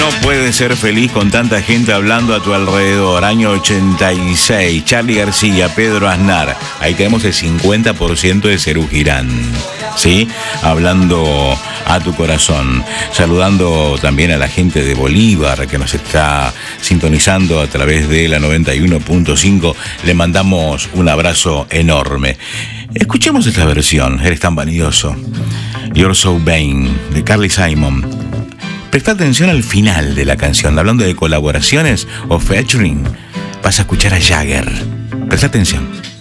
No puedes ser feliz con tanta gente hablando a tu alrededor. Año 86, Charly García, Pedro Aznar. Ahí tenemos el 50% de Serú Girán, ¿sí? Hablando a tu corazón. Saludando también a la gente de Bolívar que nos está sintonizando a través de la 91.5. Le mandamos un abrazo enorme. Escuchemos esta versión, Eres tan vanidoso. You're So Vain, de Carly Simon. Presta atención al final de la canción. Hablando de colaboraciones o featuring, vas a escuchar a Jagger. Presta atención.